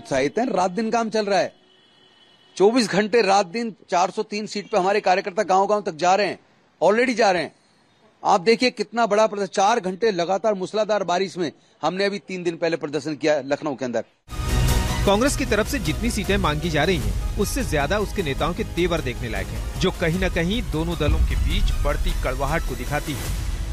उत्साहित हैं। रात दिन काम चल रहा है, 24 घंटे रात दिन 403 सीट पे हमारे कार्यकर्ता गांव-गांव तक जा रहे हैं, ऑलरेडी जा रहे हैं। आप देखिए कितना बड़ा प्रदर्शन, 4 घंटे लगातार मूसलाधार बारिश में हमने अभी 3 दिन पहले प्रदर्शन किया लखनऊ के अंदर। कांग्रेस की तरफ से जितनी सीटें मांगी जा रही हैं, उससे ज्यादा उसके नेताओं के तेवर देखने लायक हैं, जो कहीं न कहीं दोनों दलों के बीच बढ़ती कड़वाहट को दिखाती है।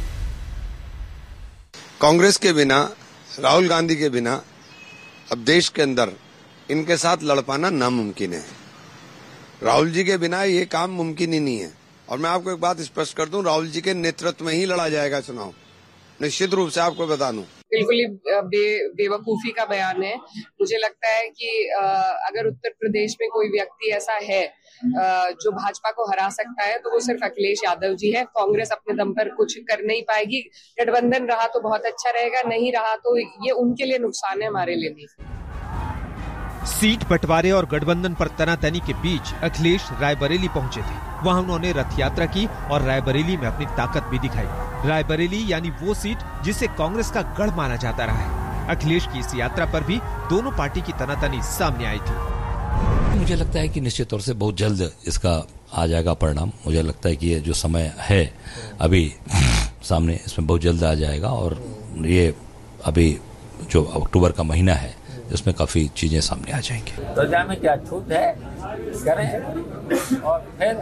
कांग्रेस के बिना, राहुल गांधी के बिना अब देश के अंदर इनके साथ लड़ पाना नामुमकिन है। राहुल जी के बिना ये काम मुमकिन ही नहीं है। और मैं आपको एक बात स्पष्ट कर दूं, राहुल जी के नेतृत्व में ही लड़ा जाएगा चुनाव, निश्चित रूप से आपको बता दूं। बिल्कुल ही बेवकूफी का बयान है। मुझे लगता है कि अगर उत्तर प्रदेश में कोई व्यक्ति ऐसा है जो भाजपा को हरा सकता है तो वो सिर्फ अखिलेश यादव जी है। कांग्रेस अपने दम पर कुछ कर नहीं पाएगी। गठबंधन रहा तो बहुत अच्छा रहेगा, नहीं रहा तो ये उनके लिए नुकसान है, हमारे लिए नहीं। सीट बंटवारे और गठबंधन पर तनातनी के बीच अखिलेश रायबरेली पहुंचे थे। वहां उन्होंने रथ यात्रा की और रायबरेली में अपनी ताकत भी दिखाई। रायबरेली यानी वो सीट जिसे कांग्रेस का गढ़ माना जाता रहा है। अखिलेश की इस यात्रा पर भी दोनों पार्टी की तनातनी सामने आई थी। मुझे लगता है कि निश्चित तौर से बहुत जल्द इसका आ जाएगा परिणाम। मुझे लगता है कि ये जो समय है अभी सामने, इसमें बहुत जल्द आ जाएगा। और ये अभी जो अक्टूबर का महीना है इसमें काफी चीजें सामने आ जाएंगी। प्रजा में क्या छूट है करें, और फिर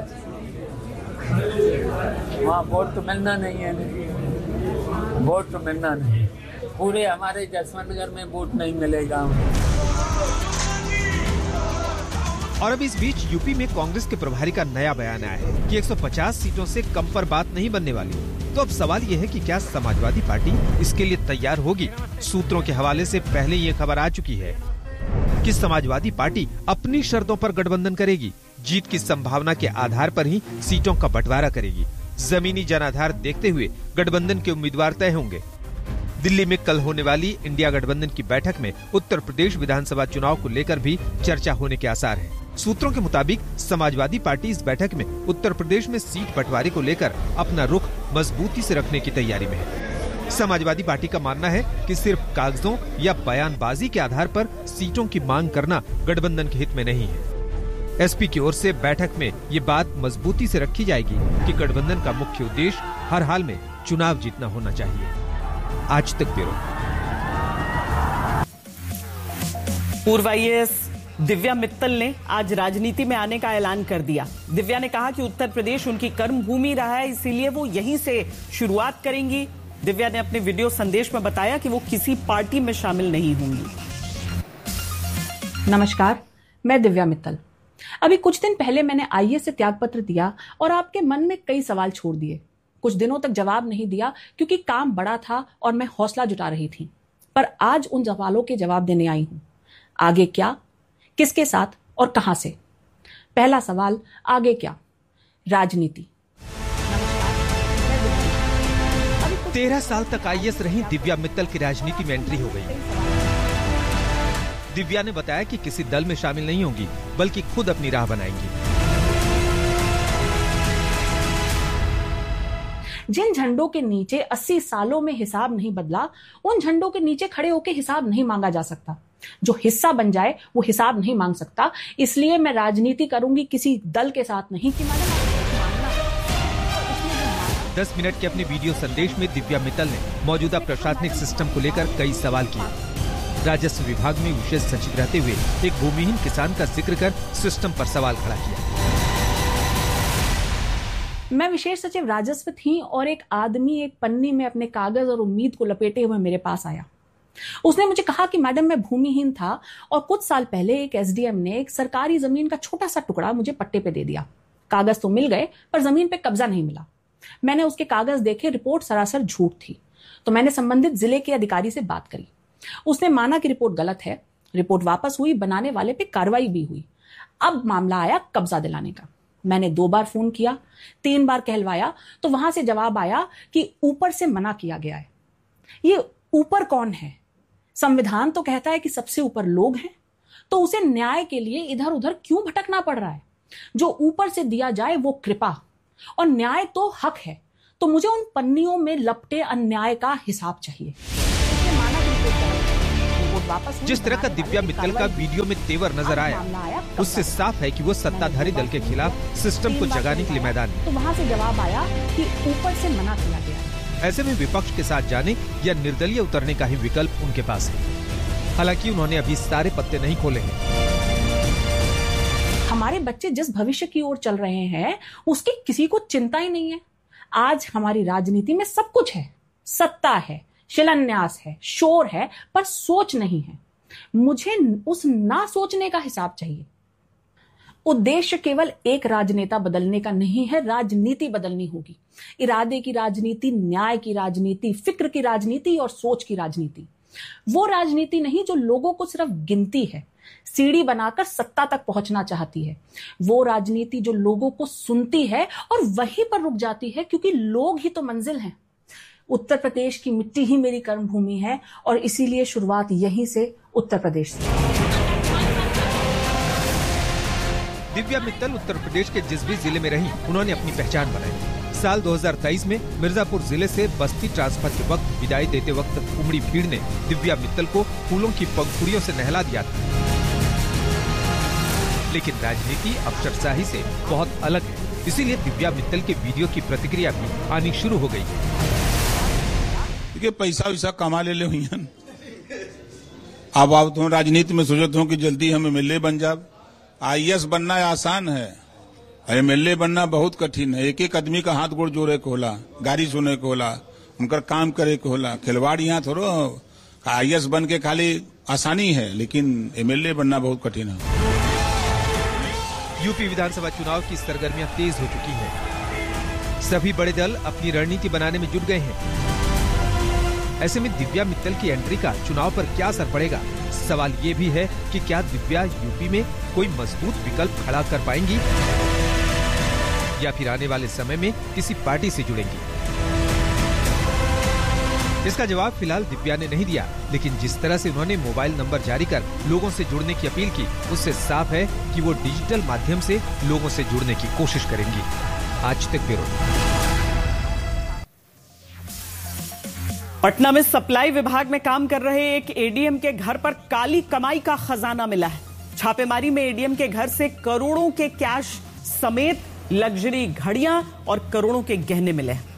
वहाँ वोट तो मिलना नहीं है, वोट तो मिलना नहीं, पूरे हमारे जसवंतनगर में वोट नहीं मिलेगा। और अब इस बीच यूपी में कांग्रेस के प्रभारी का नया बयान आया है कि 150 सीटों से कम पर बात नहीं बनने वाली। तो अब सवाल ये है कि क्या समाजवादी पार्टी इसके लिए तैयार होगी? सूत्रों के हवाले से पहले ये खबर आ चुकी है कि समाजवादी पार्टी अपनी शर्तों पर गठबंधन करेगी। जीत की संभावना के आधार पर ही सीटों का बंटवारा करेगी। जमीनी जनाधार देखते हुए गठबंधन के उम्मीदवार तय होंगे। दिल्ली में कल होने वाली इंडिया गठबंधन की बैठक में उत्तर प्रदेश विधानसभा चुनाव को लेकर भी चर्चा होने के आसार हैं। सूत्रों के मुताबिक समाजवादी पार्टी इस बैठक में उत्तर प्रदेश में सीट बंटवारे को लेकर अपना रुख मजबूती से रखने की तैयारी में है। समाजवादी पार्टी का मानना है कि सिर्फ कागजों या बयानबाजी के आधार पर सीटों की मांग करना गठबंधन के हित में नहीं है। एसपी की ओर से बैठक में ये बात मजबूती से रखी जाएगी कि गठबंधन का मुख्य उद्देश्य हर हाल में चुनाव जीतना होना चाहिए। आज तक ब्यूरो। पूर्व आईएएस दिव्या मित्तल ने आज राजनीति में आने का ऐलान कर दिया। दिव्या ने कहा कि उत्तर प्रदेश उनकी कर्म भूमि रहा है, इसीलिए वो यहीं से शुरुआत करेंगी। दिव्या ने अपने वीडियो संदेश में बताया कि वो किसी पार्टी में शामिल नहीं होंगी। नमस्कार, मैं दिव्या मित्तल। अभी कुछ दिन पहले मैंने आईएएस से त्यागपत्र दिया और आपके मन में कई सवाल छोड़ दिए। कुछ दिनों तक जवाब नहीं दिया क्योंकि काम बड़ा था और मैं हौसला जुटा रही थी। पर आज उन सवालों के जवाब देने आई हूं। आगे क्या, किसके साथ और कहां से? पहला सवाल, आगे क्या? राजनीति। 13 साल तक आईएएस रही दिव्या मित्तल की राजनीति में एंट्री हो गई। दिव्या ने बताया कि किसी दल में शामिल नहीं होंगी, बल्कि खुद अपनी राह बनाएंगी। जिन झंडों के नीचे 80 सालों में हिसाब नहीं बदला, उन झंडों के नीचे खड़े होकर हिसाब नहीं मांगा जा सकता। जो हिस्सा बन जाए वो हिसाब नहीं मांग सकता। इसलिए मैं राजनीति करूंगी, किसी दल के साथ नहीं। कि 10 मिनट के अपने वीडियो संदेश में दिव्या मित्तल ने मौजूदा प्रशासनिक सिस्टम को लेकर कई सवाल किए। राजस्व विभाग में विशेष सचिव रहते हुए एक भूमिहीन किसान का जिक्र कर सिस्टम पर सवाल खड़ा किया। मैं विशेष सचिव राजस्व थी और एक आदमी एक पन्नी में अपने कागज और उम्मीद को लपेटे हुए मेरे पास आया। उसने मुझे कहा कि मैडम, मैं भूमिहीन था और कुछ साल पहले एक एसडीएम ने एक सरकारी जमीन का छोटा सा टुकड़ा मुझे पट्टे पे दे दिया। कागज तो मिल गए पर जमीन पे कब्जा नहीं मिला। मैंने उसके कागज देखे, रिपोर्ट सरासर झूठ थी। तो मैंने संबंधित जिले के अधिकारी से बात करी। उसने माना कि रिपोर्ट गलत है। रिपोर्ट वापस हुई, बनाने वाले पे कार्रवाई भी हुई। अब मामला आया कब्जा दिलाने का। मैंने 2 बार फोन किया, 3 बार कहलवाया, तो वहां से जवाब आया कि ऊपर से मना किया गया है। ये ऊपर कौन है? संविधान तो कहता है कि सबसे ऊपर लोग हैं, तो उसे न्याय के लिए इधर उधर क्यों भटकना पड़ रहा है? जो ऊपर से दिया जाए वो कृपा, और न्याय तो हक है। तो मुझे उन पन्नियों में लपटे अन्याय का हिसाब चाहिए। रिपोर्ट वापस हुई। जिस तरह का दिव्या मित्तल का वीडियो में तेवर नजर आया, उससे साफ है कि वो सत्ताधारी दल के खिलाफ सिस्टम को जगाने के लिए मैदान में। तो वहाँ से जवाब आया कि ऊपर से मना किया गया। ऐसे में विपक्ष के साथ जाने या निर्दलीय उतरने का ही विकल्प उनके पास है। हालांकि उन्होंने अभी सारे पत्ते नहीं खोले हैं। हमारे बच्चे जिस भविष्य की ओर चल रहे हैं उसकी किसी को चिंता ही नहीं है। आज हमारी राजनीति में सब कुछ है, सत्ता है, शिलान्यास है, शोर है, पर सोच नहीं है। मुझे उस ना सोचने का हिसाब चाहिए। उद्देश्य केवल एक राजनेता बदलने का नहीं है, राजनीति बदलनी होगी। इरादे की राजनीति, न्याय की राजनीति, फिक्र की राजनीति और सोच की राजनीति। वो राजनीति नहीं जो लोगों को सिर्फ गिनती है, सीढ़ी बनाकर सत्ता तक पहुंचना चाहती है। वो राजनीति जो लोगों को सुनती है और वहीं पर रुक जाती है, क्योंकि लोग ही तो मंजिल हैं। उत्तर प्रदेश की मिट्टी ही मेरी कर्मभूमि है और इसीलिए शुरुआत यहीं से, उत्तर प्रदेश से। दिव्या मित्तल उत्तर प्रदेश के जिस भी जिले में रही, उन्होंने अपनी पहचान बनाई। साल 2023 में मिर्जापुर जिले से बस्ती ट्रांसफर के वक्त विदाई देते वक्त उमड़ी भीड़ ने दिव्या मित्तल को फूलों की पंखुड़ियों से नहला दिया था। लेकिन राजनीति अफसरशाही से बहुत अलग है, इसीलिए दिव्या मित्तल के वीडियो की प्रतिक्रिया भी आनी शुरू हो गई। देखिए, पैसा वैसा कमा ले हुई हैं। अब आप तो राजनीति में सोचते हो कि जल्दी हम एमएलए बन जाए। आईएएस बनना आसान है, एमएलए बनना बहुत कठिन है। एक एक आदमी का हाथ गोड़ जोड़े को होला, गाड़ी सुने को होला, उनका काम करे को होला। खिलवाड़ यहाँ थोड़ा आईएएस बन के खाली आसानी है, लेकिन एमएलए बनना बहुत कठिन है। यूपी विधानसभा चुनाव की सरगर्मियां तेज हो चुकी हैं। सभी बड़े दल अपनी रणनीति बनाने में जुट गए हैं। ऐसे में दिव्या मित्तल की एंट्री का चुनाव पर क्या असर पड़ेगा? सवाल ये भी है कि क्या दिव्या यूपी में कोई मजबूत विकल्प खड़ा कर पाएंगी या फिर आने वाले समय में किसी पार्टी से जुड़ेंगी? इसका जवाब फिलहाल दिव्या ने नहीं दिया, लेकिन जिस तरह से उन्होंने मोबाइल नंबर जारी कर लोगों से जुड़ने की अपील की, उससे साफ है कि वो डिजिटल माध्यम से लोगों से जुड़ने की कोशिश करेंगी। आज तक ब्यूरो। पटना में सप्लाई विभाग में काम कर रहे एक एडीएम के घर पर काली कमाई का खजाना मिला है। छापेमारी में एडीएम के घर से करोड़ों के कैश समेत लग्जरी घड़ियां और करोड़ों के गहने मिले हैं।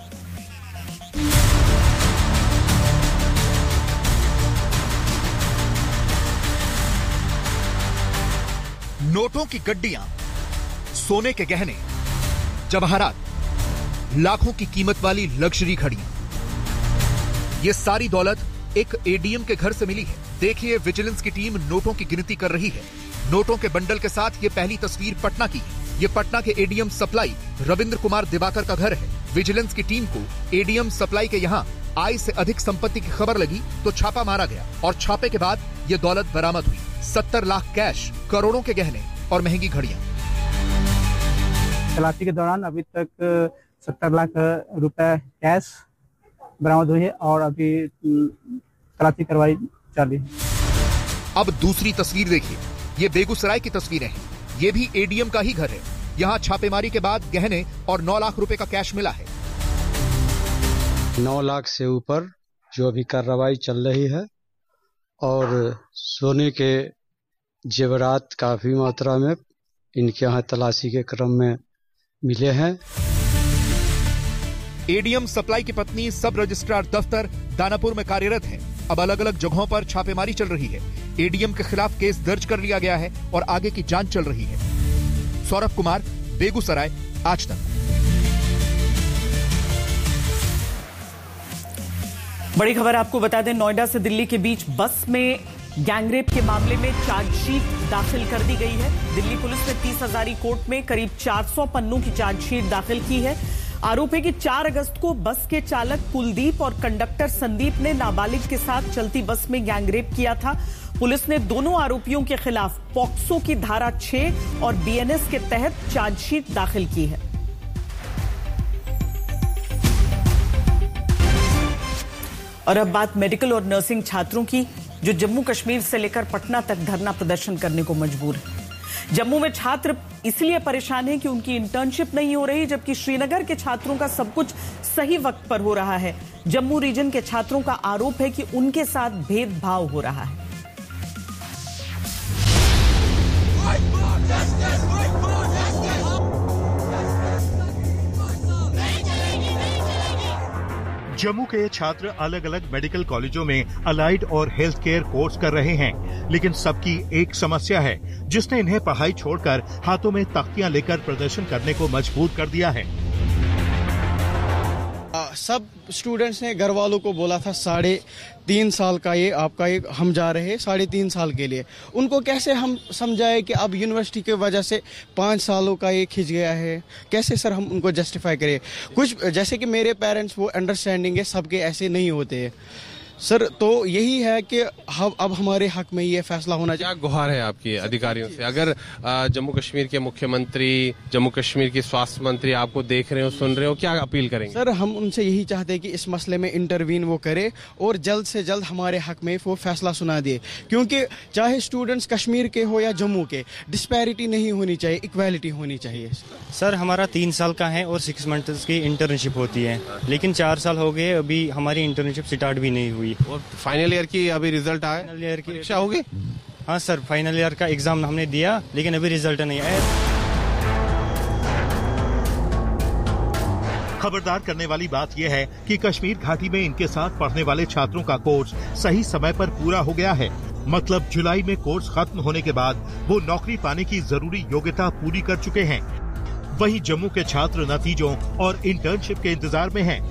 नोटों की गड्डियां, सोने के गहने, जवाहरात, लाखों की कीमत वाली लग्जरी घड़ियां, ये सारी दौलत एक एडीएम के घर से मिली है। देखिए, विजिलेंस की टीम नोटों की गिनती कर रही है। नोटों के बंडल के साथ ये पहली तस्वीर पटना की है। ये पटना के एडीएम सप्लाई रविंद्र कुमार दिवाकर का घर है। विजिलेंस की टीम को एडीएम सप्लाई के यहाँ आय से अधिक संपत्ति की खबर लगी तो छापा मारा गया और छापे के बाद ये दौलत बरामद हुई। 70 लाख कैश, करोड़ों के गहने और महंगी घड़ियां। तलाशी के दौरान अभी तक 70 लाख रुपए कैश बरामद हुई है और अभी तलाशी कार्रवाई जारी है। अब दूसरी तस्वीर देखिए, ये बेगूसराय की तस्वीरें हैं। ये भी एडीएम का ही घर है। यहाँ छापेमारी के बाद गहने और 9 लाख रुपए का कैश मिला है। 9 लाख से ऊपर जो अभी कार्रवाई चल रही है और सोने के जेवरात काफी मात्रा में इनके यहाँ तलाशी के क्रम में मिले हैं। एडीएम सप्लाई की पत्नी सब रजिस्ट्रार दफ्तर दानापुर में कार्यरत है। अब अलग अलग जगहों पर छापेमारी चल रही है। एडीएम के खिलाफ केस दर्ज कर लिया गया है और आगे की जांच चल रही है। सौरभ कुमार, बेगूसराय, आज तक। बड़ी खबर आपको बता दें, नोएडा से दिल्ली के बीच बस में गैंगरेप के मामले में चार्जशीट दाखिल कर दी गई है। दिल्ली पुलिस ने 30 हजारी कोर्ट में करीब 400 पन्नों की चार्जशीट दाखिल की है। आरोप है कि 4 अगस्त को बस के चालक कुलदीप और कंडक्टर संदीप ने नाबालिग के साथ चलती बस में गैंगरेप किया था। पुलिस ने दोनों आरोपियों के खिलाफ पॉक्सो की धारा 6 और बीएनएस के तहत चार्जशीट दाखिल की है। और अब बात मेडिकल और नर्सिंग छात्रों की, जो जम्मू कश्मीर से लेकर पटना तक धरना प्रदर्शन करने को मजबूर है। जम्मू में छात्र इसलिए परेशान हैं कि उनकी इंटर्नशिप नहीं हो रही, जबकि श्रीनगर के छात्रों का सब कुछ सही वक्त पर हो रहा है। जम्मू रीजन के छात्रों का आरोप है कि उनके साथ भेदभाव हो रहा है। जम्मू के ये छात्र अलग अलग मेडिकल कॉलेजों में अलाइड और हेल्थ केयर कोर्स कर रहे हैं, लेकिन सबकी एक समस्या है जिसने इन्हें पढ़ाई छोड़कर हाथों में तख्तियां लेकर प्रदर्शन करने को मजबूर कर दिया है। सब स्टूडेंट्स ने घर वालों को बोला था 3.5 साल का ये आपका एक हम जा रहे हैं 3.5 साल के लिए। उनको कैसे हम समझाए कि अब यूनिवर्सिटी की वजह से 5 सालों का ये खिंच गया है, कैसे सर हम उनको जस्टिफाई करें। कुछ जैसे कि मेरे पेरेंट्स वो अंडरस्टैंडिंग है, सबके ऐसे नहीं होते हैं सर। तो यही है कि अब हमारे हक में ये फैसला होना चाहिए। क्या गुहार है आपकी अधिकारियों से? अगर जम्मू कश्मीर के मुख्यमंत्री, जम्मू कश्मीर के स्वास्थ्य मंत्री आपको देख रहे हो, सुन रहे हो, क्या अपील करेंगे? सर हम उनसे यही चाहते हैं कि इस मसले में इंटरवीन वो करे और जल्द से जल्द हमारे हक में वो फैसला सुना दे, क्योंकि चाहे स्टूडेंट्स कश्मीर के हो या जम्मू के, डिस्पैरिटी नहीं होनी चाहिए, इक्वालिटी होनी चाहिए। सर हमारा 3 साल का है और 6 मंथ्स की इंटर्नशिप होती है, लेकिन 4 साल हो गए अभी हमारी इंटर्नशिप स्टार्ट भी नहीं हुई। और फाइनल ईयर की अभी रिजल्ट आया? फाइनल ईयर की परीक्षा होगी? हाँ सर, फाइनल ईयर का एग्जाम हमने दिया लेकिन अभी रिजल्ट नहीं आया। खबरदार करने वाली बात यह है कि कश्मीर घाटी में इनके साथ पढ़ने वाले छात्रों का कोर्स सही समय पर पूरा हो गया है। मतलब जुलाई में कोर्स खत्म होने के बाद वो नौकरी पाने की जरूरी योग्यता पूरी कर चुके हैं। वहीं जम्मू के छात्र नतीजों और इंटर्नशिप के इंतजार में हैं।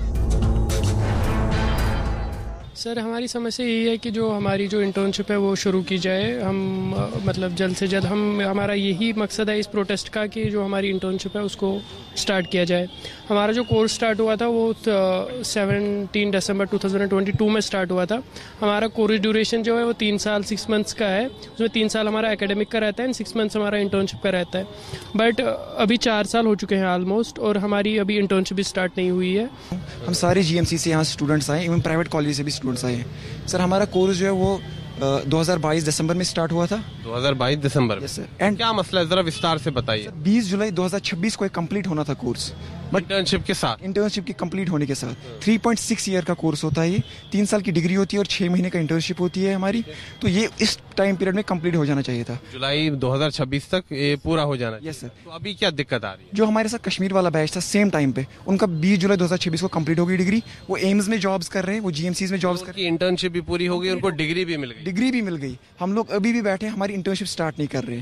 सर हमारी समस्या यही है कि जो हमारी जो इंटर्नशिप है वो शुरू की जाए। हम मतलब जल्द से जल्द हमारा यही मकसद है इस प्रोटेस्ट का कि जो हमारी इंटर्नशिप है उसको स्टार्ट किया जाए। हमारा जो कोर्स स्टार्ट हुआ था वो 17 दिसंबर 2022 में स्टार्ट हुआ था। हमारा कोर्स ड्यूरेशन जो है वो 3 साल 6 मंथ्स का है। उसमें 3 साल हमारा एकेडमिक का रहता है एंड 6 मंथ्स हमारा इंटर्नशिप का रहता है। बट अभी 4 साल हो चुके हैं ऑलमोस्ट और हमारी अभी इंटर्नशिप भी स्टार्ट नहीं हुई है। हम सारे GMC से यहाँ स्टूडेंट्स आए, इवन प्राइवेट कॉलेज से भी स्टूडेंट्स आए। सर हमारा कोर्स जो है वो 2022 दिसंबर में स्टार्ट हुआ था। 2022 दिसंबर में? एंड क्या मसला है, जरा विस्तार से बताइए। 20 जुलाई 2026 को कंप्लीट होना था कोर्स, बट इंटर्नशिप के साथ, इंटर्नशिप के कंप्लीट होने के साथ 3.6 ईयर का कोर्स होता है। ये 3 साल की डिग्री होती है और 6 महीने का इंटर्नशिप होती है हमारी। तो ये इस टाइम पीरियड में कंप्लीट हो जाना चाहिए था, जुलाई 2026 तक ये पूरा हो जाना। Yes sir. तो अभी क्या दिक्कत आ रही है? जो हमारे साथ कश्मीर वाला बैच था सेम टाइम पे, उनका 20 जुलाई 2026 को कंप्लीट हो गई डिग्री। वो एम्स में जॉब्स कर रहे हैं, वो GMCs में जॉब्स कर रहे हैं। इंटर्नशिप भी पूरी हो गई, उनको डिग्री भी मिल गई। डिग्री भी मिल गई। हम लोग अभी भी बैठे, हमारी इंटर्नशिप स्टार्ट नहीं कर रहे।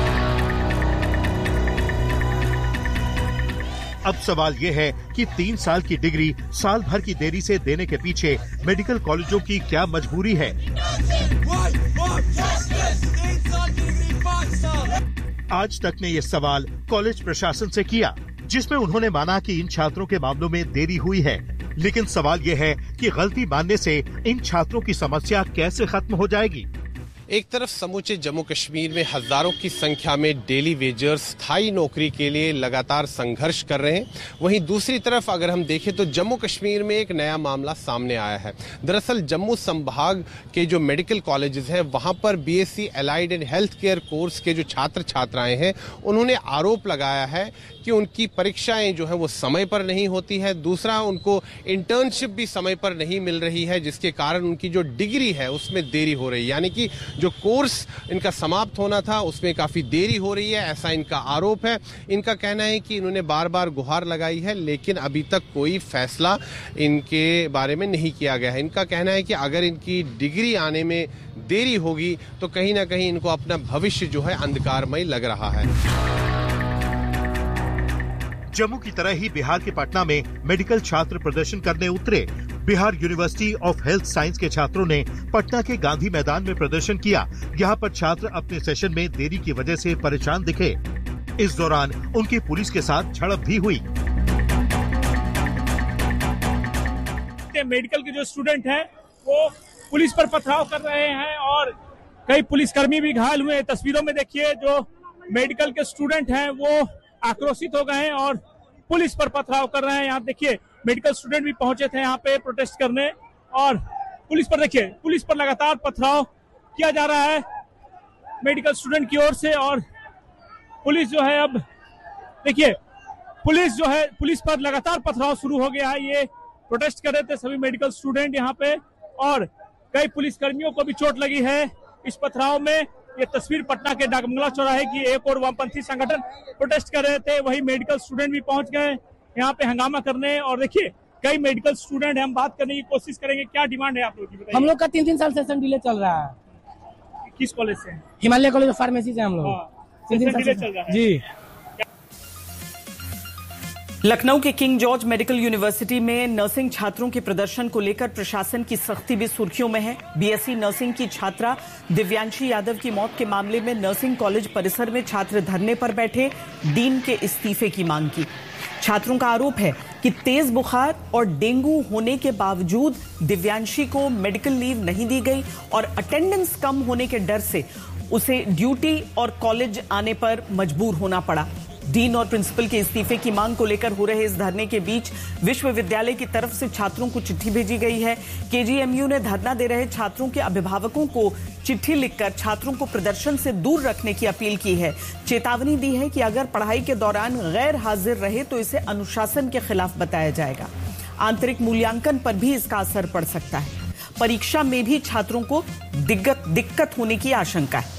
अब सवाल ये है कि 3 साल की डिग्री साल भर की देरी से देने के पीछे मेडिकल कॉलेजों की क्या मजबूरी है? आज तक ने ये सवाल कॉलेज प्रशासन से किया, जिसमें उन्होंने माना कि इन छात्रों के मामलों में देरी हुई है। लेकिन सवाल ये है कि गलती मानने से इन छात्रों की समस्या कैसे खत्म हो जाएगी? एक तरफ समूचे जम्मू कश्मीर में हजारों की संख्या में डेली वेजर्स स्थायी नौकरी के लिए लगातार संघर्ष कर रहे हैं, वहीं दूसरी तरफ अगर हम देखें तो जम्मू कश्मीर में एक नया मामला सामने आया है। दरअसल जम्मू संभाग के जो मेडिकल कॉलेजेस हैं वहां पर BSc allied and health care course के जो छात्र छात्राएं हैं उन्होंने आरोप लगाया है कि उनकी परीक्षाएं जो है वो समय पर नहीं होती है। दूसरा, उनको इंटर्नशिप भी समय पर नहीं मिल रही है, जिसके कारण उनकी जो डिग्री है उसमें देरी हो रही है। यानी कि जो कोर्स इनका समाप्त होना था उसमें काफी देरी हो रही है, ऐसा इनका आरोप है। इनका कहना है कि इन्होंने बार बार गुहार लगाई है लेकिन अभी तक कोई फैसला इनके बारे में नहीं किया गया है। इनका कहना है कि अगर इनकी डिग्री आने में देरी होगी तो कहीं ना कहीं इनको अपना भविष्य जो है अंधकारमय लग रहा है। जम्मू की तरह ही बिहार के पटना में मेडिकल छात्र प्रदर्शन करने उतरे। Bihar university of health science के छात्रों ने पटना के गांधी मैदान में प्रदर्शन किया। यहाँ पर छात्र अपने सेशन में देरी की वजह से परेशान दिखे। इस दौरान उनकी पुलिस के साथ झड़प भी हुई। मेडिकल के जो स्टूडेंट हैं वो पुलिस पर पथराव कर रहे हैं और कई पुलिसकर्मी भी घायल हुए। तस्वीरों में देखिए जो मेडिकल के स्टूडेंट हैं वो आक्रोशित हो गए हैं और पुलिस पर पथराव कर रहे हैं। यहाँ देखिए मेडिकल स्टूडेंट भी पहुंचे थे यहाँ पे प्रोटेस्ट करने और पुलिस पर देखिए, पुलिस पर लगातार पथराव किया जा रहा है मेडिकल स्टूडेंट की ओर से। और पुलिस जो है, अब देखिए पुलिस जो है, पुलिस पर लगातार पथराव शुरू हो गया है। ये प्रोटेस्ट कर रहे थे सभी मेडिकल स्टूडेंट यहाँ पे और कई पुलिसकर्मियों को भी चोट लगी है इस पथराव में। ये तस्वीर पटना के डाकबंगला चौराहे की। एक और वामपंथी संगठन प्रोटेस्ट कर रहे थे, वही मेडिकल स्टूडेंट भी पहुंच गए यहाँ पे हंगामा करने। और देखिए कई मेडिकल स्टूडेंट हैं, हम बात करने की कोशिश करेंगे। क्या डिमांड है आप लोगों की, बताइए। हम लोग का 3 साल सेशन डिले चल रहा है। किस कॉलेज से? हिमालय कॉलेज ऑफ फार्मेसी से हम लोग। 3 डिले चल रहा है जी। लखनऊ के किंग जॉर्ज मेडिकल यूनिवर्सिटी में नर्सिंग छात्रों के प्रदर्शन को लेकर प्रशासन की सख्ती भी सुर्खियों में है। बीएससी नर्सिंग की छात्रा दिव्यांशी यादव की मौत के मामले में नर्सिंग कॉलेज परिसर में छात्र धरने पर बैठे, डीन के इस्तीफे की मांग की। छात्रों का आरोप है कि तेज बुखार और डेंगू होने के बावजूद दिव्यांशी को मेडिकल लीव नहीं दी गई और अटेंडेंस कम होने के डर से उसे ड्यूटी और कॉलेज आने पर मजबूर होना पड़ा। डीन और प्रिंसिपल के इस्तीफे की मांग को लेकर हो रहे इस धरने के बीच विश्वविद्यालय की तरफ से छात्रों को चिट्ठी भेजी गई है। केजीएमयू ने धरना दे रहे छात्रों के अभिभावकों को चिट्ठी लिखकर छात्रों को प्रदर्शन से दूर रखने की अपील की है। चेतावनी दी है कि अगर पढ़ाई के दौरान गैर हाजिर रहे तो इसे अनुशासन के खिलाफ बताया जाएगा। आंतरिक मूल्यांकन पर भी इसका असर पड़ सकता है। परीक्षा में भी छात्रों को दिक्कत होने की आशंका है।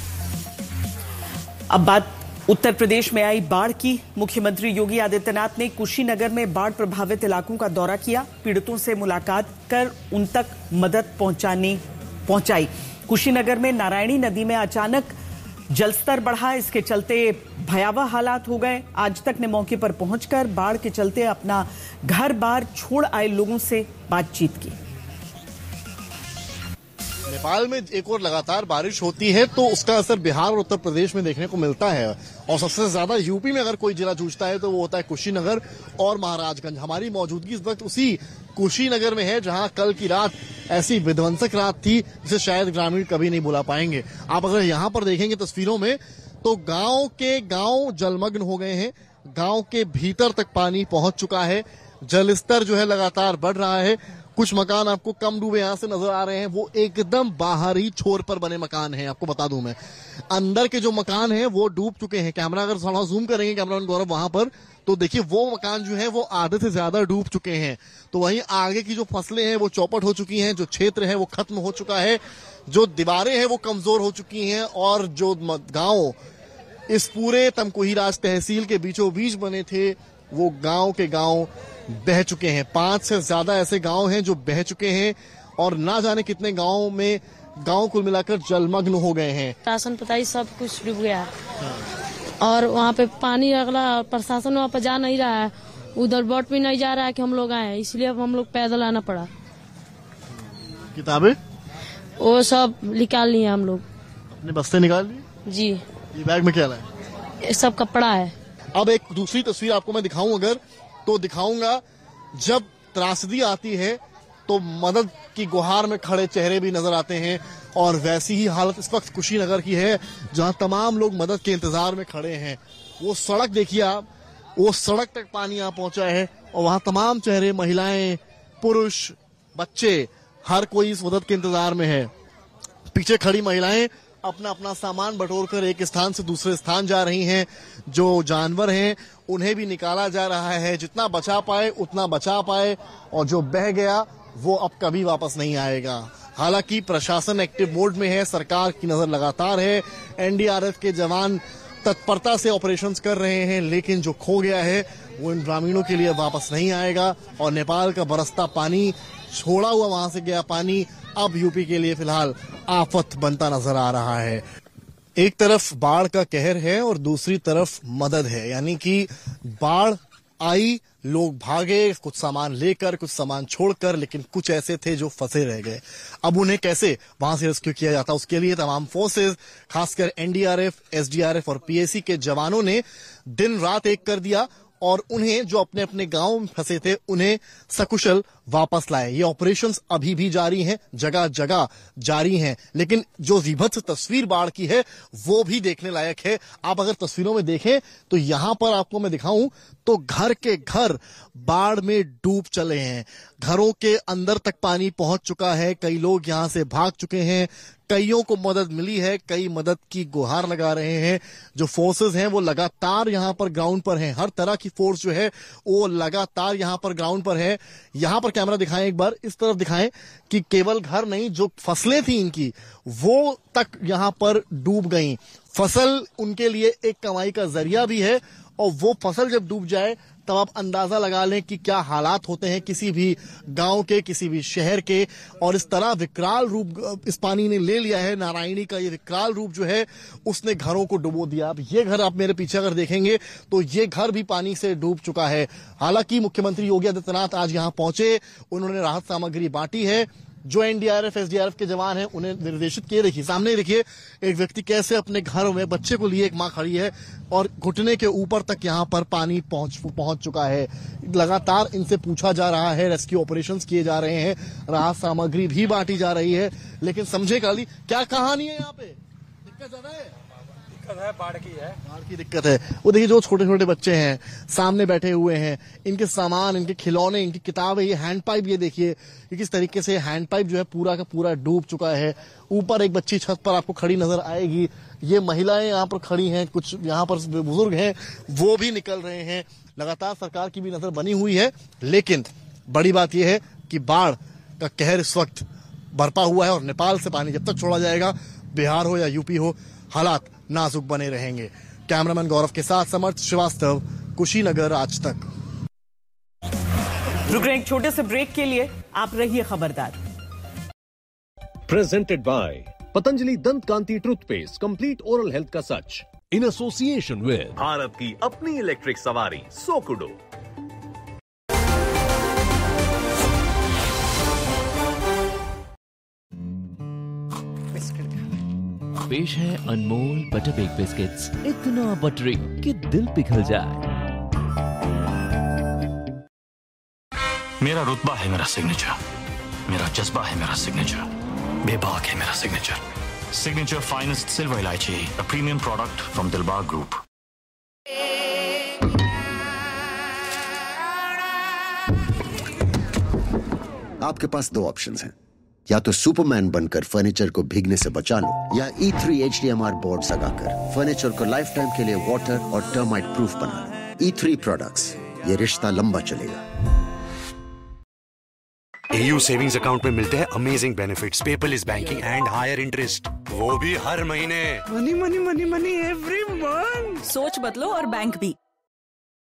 अब बात उत्तर प्रदेश में आई बाढ़ की। मुख्यमंत्री योगी आदित्यनाथ ने कुशीनगर में बाढ़ प्रभावित इलाकों का दौरा किया, पीड़ितों से मुलाकात कर उन तक मदद पहुंचाई। कुशीनगर में नारायणी नदी में अचानक जलस्तर बढ़ा, इसके चलते भयावह हालात हो गए। आज तक ने मौके पर पहुंचकर बाढ़ के चलते अपना घर बार छोड़ आए लोगों से बातचीत की। नेपाल में एक और लगातार बारिश होती है तो उसका असर बिहार और उत्तर प्रदेश में देखने को मिलता है और सबसे ज्यादा यूपी में अगर कोई जिला जूझता है तो वो होता है कुशीनगर और महाराजगंज। हमारी मौजूदगी इस वक्त उसी कुशीनगर में है जहां कल की रात ऐसी विध्वंसक रात थी जिसे शायद ग्रामीण कभी नहीं भुला पाएंगे। आप अगर यहां पर देखेंगे तस्वीरों में तो गांव के गांव जलमग्न हो गए हैं, गांव के भीतर तक पानी पहुंच चुका है, जलस्तर जो है लगातार बढ़ रहा है। कुछ मकान आपको कम डूबे यहां से नजर आ रहे हैं, वो एकदम बाहरी छोर पर बने मकान हैं। आपको बता दूं मैं, अंदर के जो मकान हैं वो डूब चुके हैं। कैमरा अगर थोड़ा जूम करेंगे कैमरामैन गौरव वहां पर, तो देखिए वो मकान जो है वो आधे से ज्यादा डूब चुके हैं। तो वहीं आगे की जो फसलें हैं वो चौपट हो चुकी हैं, जो क्षेत्र है वो खत्म हो चुका है, जो दीवारें हैं वो कमजोर हो चुकी हैं और जो गांव इस पूरे तमकुहीराज तहसील के बीचों बीच बने थे वो गांव के गांव बह चुके हैं। 5 से ज्यादा ऐसे गांव हैं जो बह चुके हैं और ना जाने कितने गांव में गांव कुल मिलाकर जलमग्न हो गए हैं। राशन पताई सब कुछ डूब गया और वहाँ पे पानी अगला प्रशासन वहाँ पे जा नहीं रहा है, उधर बोट भी नहीं जा रहा है कि हम लोग आए, इसलिए अब हम लोग पैदल आना पड़ा। किताबें वो सब निकाल लिए हम लोग, अपने बस्ते निकाल लिए जी। ये बैग में क्या लाए? ये सब कपड़ा है। अब एक दूसरी तस्वीर आपको मैं दिखाऊं अगर तो दिखाऊंगा, जब त्रासदी आती है तो मदद की गुहार में खड़े चेहरे भी नजर आते हैं और वैसी ही हालत इस वक्त कुशीनगर की है जहां तमाम लोग मदद के इंतजार में खड़े हैं। वो सड़क देखिए आप, वो सड़क तक पानी यहां पहुंचा है और वहां तमाम चेहरे, महिलाएं, पुरुष, बच्चे, हर कोई इस मदद के इंतजार में है। पीछे खड़ी महिलाएं अपना अपना सामान बटोरकर एक स्थान से दूसरे स्थान जा रही हैं। जो जानवर हैं उन्हें भी निकाला जा रहा है, जितना बचा पाए उतना बचा पाए और जो बह गया वो अब कभी वापस नहीं आएगा। हालांकि प्रशासन एक्टिव मोड में है, सरकार की नजर लगातार है, एनडीआरएफ के जवान तत्परता से ऑपरेशंस कर रहे हैं, लेकिन जो खो गया है वो इन ग्रामीणों के लिए वापस नहीं आएगा और नेपाल का बरसता पानी, छोड़ा हुआ वहां से गया पानी अब यूपी के लिए फिलहाल आफत बनता नजर आ रहा है। एक तरफ बाढ़ का कहर है और दूसरी तरफ मदद है, यानी कि बाढ़ आई, लोग भागे कुछ सामान लेकर, कुछ सामान छोड़कर, लेकिन कुछ ऐसे थे जो फंसे रह गए। अब उन्हें कैसे वहां से रेस्क्यू किया जाता, उसके लिए तमाम फोर्सेस, खासकर एनडीआरएफ, एसडीआरएफ और पीएसी के जवानों ने दिन रात एक कर दिया और उन्हें जो अपने अपने गांव में फंसे थे उन्हें सकुशल वापस लाए। ये ऑपरेशंस अभी भी जारी हैं, जगह जगह जारी हैं, लेकिन जो विभत्स तस्वीर बाढ़ की है वो भी देखने लायक है। आप अगर तस्वीरों में देखें तो यहां पर आपको मैं दिखाऊं तो घर के घर बाढ़ में डूब चले हैं, घरों के अंदर तक पानी पहुंच चुका है, कई लोग यहां से भाग चुके हैं, कईयों को मदद मिली है, कई मदद की गुहार लगा रहे हैं। जो फोर्सेस हैं वो लगातार यहां पर ग्राउंड पर हैं, हर तरह की फोर्स जो है वो लगातार यहां पर ग्राउंड पर है। यहां पर कैमरा दिखाएं एक बार, इस तरफ दिखाएं कि केवल घर नहीं, जो फसलें थी इनकी वो तक यहां पर डूब गई। फसल उनके लिए एक कमाई का जरिया भी है और वो फसल जब डूब जाए तब आप अंदाजा लगा लें कि क्या हालात होते हैं किसी भी गांव के, किसी भी शहर के। और इस तरह विकराल रूप इस पानी ने ले लिया है। नारायणी का ये विकराल रूप जो है उसने घरों को डुबो दिया। अब ये घर आप मेरे पीछे अगर देखेंगे तो ये घर भी पानी से डूब चुका है। हालांकि मुख्यमंत्री योगी आदित्यनाथ आज यहां पहुंचे, उन्होंने राहत सामग्री बांटी है। जो एनडीआरएफ एसडीआरएफ के जवान हैं उन्हें निर्देशित किए। देखिए सामने देखिए एक व्यक्ति कैसे अपने घर में बच्चे को लिए एक मां खड़ी है और घुटने के ऊपर तक यहां पर पानी पहुंच चुका है। लगातार इनसे पूछा जा रहा है, रेस्क्यू ऑपरेशंस किए जा रहे हैं, राहत सामग्री भी बांटी जा रही है। लेकिन समझे काली क्या कहानी है, यहाँ पे दिक्कत ज्यादा है, बाढ़ की दिक्कत है। वो देखिए जो छोटे छोटे बच्चे हैं सामने बैठे हुए हैं, इनके सामान, इनके खिलौने, इनकी किताबें, ये हैंड पाइप, ये देखिए किस तरीके से हैंड पाइप जो है पूरा का पूरा डूब चुका है। ऊपर एक बच्ची छत पर आपको खड़ी नजर आएगी। ये महिलाएं यहाँ पर खड़ी हैं, कुछ यहाँ पर बुजुर्ग हैं वो भी निकल रहे हैं। लगातार सरकार की भी नजर बनी हुई है। लेकिन बड़ी बात यह है कि बाढ़ का कहर इस वक्त बरपा हुआ है और नेपाल से पानी जब तक छोड़ा जाएगा, बिहार हो या यूपी हो, हालात नाजुक बने रहेंगे। कैमरामैन गौरव के साथ समर्थ श्रीवास्तव, कुशीनगर, आज तक। रुक रहे एक छोटे से ब्रेक के लिए, आप रहिए खबरदार। प्रेजेंटेड बाय पतंजलि दंत कांति टूथपेस्ट, कंप्लीट ओरल हेल्थ का सच, इन एसोसिएशन विद भारत की अपनी इलेक्ट्रिक सवारी सोकुडो। पेश है अनमोल बटर बेक बिस्किट्स, इतना बटरी कि दिल पिघल जाए। मेरा रुतबा है मेरा सिग्नेचर, मेरा जज्बा है मेरा सिग्नेचर, बेबाक है मेरा सिग्नेचर। सिग्नेचर फाइनेस्ट सिल्वर इलायची, a premium product from Dilbag group. आपके पास दो ऑप्शंस हैं, या तो सुपरमैन बनकर फर्नीचर को भीगने से बचा लो, या E3 HDMR बोर्ड लगाकर फर्नीचर को लाइफ टाइम के लिए वाटर और टर्माइट प्रूफ बना लो। E3 प्रोडक्ट्स, ये रिश्ता लंबा चलेगा। AU सेविंग्स अकाउंट में मिलते हैं amazing benefits, paperless banking and higher interest, वो भी हर महीने। Money money money money every month. सोच बदलो और बैंक भी।